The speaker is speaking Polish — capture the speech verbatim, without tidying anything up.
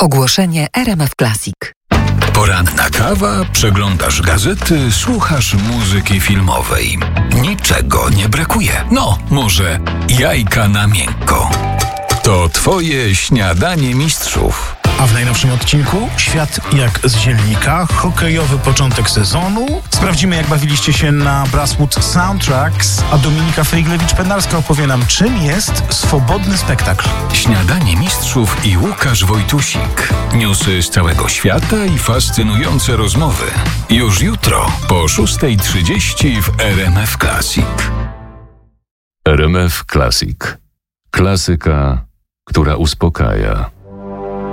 Ogłoszenie R M F Classic. Poranna kawa, przeglądasz gazety, słuchasz muzyki filmowej. Niczego nie brakuje. No, może jajka na miękko. To twoje śniadanie mistrzów. A w najnowszym odcinku świat jak z zielnika, hokejowy początek sezonu. Sprawdzimy, jak bawiliście się na Brasswood Soundtracks, a Dominika Fryglewicz-Penarska opowie nam, czym jest swobodny spektakl. Śniadanie mistrzów i Łukasz Wojtusik. Newsy z całego świata i fascynujące rozmowy. Już jutro po szósta trzydzieści w R M F Classic. R M F Classic. Klasyka, która uspokaja.